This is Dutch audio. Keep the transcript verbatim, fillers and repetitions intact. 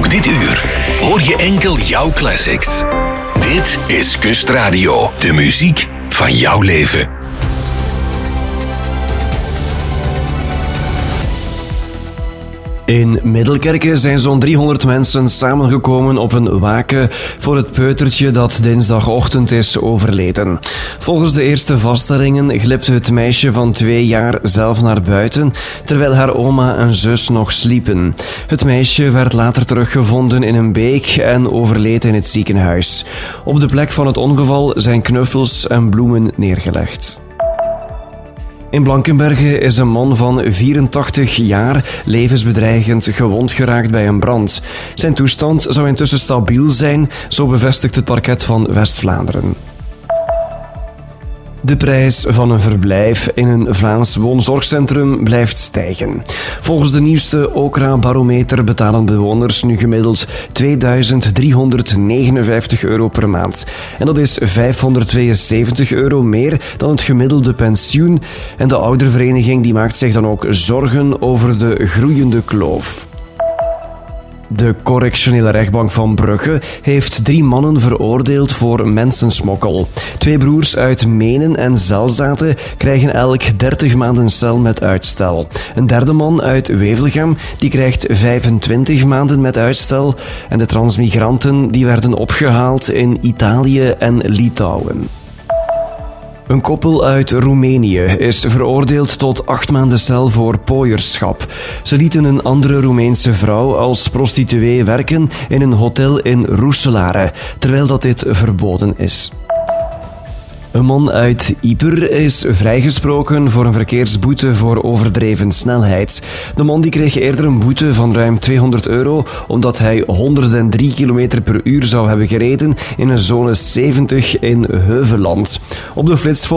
Ook dit uur hoor je enkel jouw classics. Dit is Kustradio, de muziek van jouw leven. In Middelkerke zijn zo'n driehonderd mensen samengekomen op een waken voor het peutertje dat dinsdagochtend is overleden. Volgens de eerste vaststellingen glipte het meisje van twee jaar zelf naar buiten, terwijl haar oma en zus nog sliepen. Het meisje werd later teruggevonden in een beek en overleed in het ziekenhuis. Op de plek van het ongeval zijn knuffels en bloemen neergelegd. In Blankenberge is een man van vierentachtig jaar levensbedreigend gewond geraakt bij een brand. Zijn toestand zou intussen stabiel zijn, zo bevestigt het parket van West-Vlaanderen. De prijs van een verblijf in een Vlaams woonzorgcentrum blijft stijgen. Volgens de nieuwste Okra-barometer betalen bewoners nu gemiddeld tweeduizend driehonderdnegenenvijftig euro per maand. En dat is vijfhonderdtweeënzeventig euro meer dan het gemiddelde pensioen. En de oudervereniging die maakt zich dan ook zorgen over de groeiende kloof. De correctionele rechtbank van Brugge heeft drie mannen veroordeeld voor mensensmokkel. Twee broers uit Menen en Zelzaten krijgen elk dertig maanden cel met uitstel. Een derde man uit Wevelgem die krijgt vijfentwintig maanden met uitstel. En de transmigranten die werden opgehaald in Italië en Litouwen. Een koppel uit Roemenië is veroordeeld tot acht maanden cel voor pooierschap. Ze lieten een andere Roemeense vrouw als prostituee werken in een hotel in Roeselare, terwijl dat dit verboden is. Een man uit Ieper is vrijgesproken voor een verkeersboete voor overdreven snelheid. De man die kreeg eerder een boete van ruim tweehonderd euro omdat hij honderddrie kilometer per uur zou hebben gereden in een zone zeventig in Heuvelland. Op de flitsvolgorde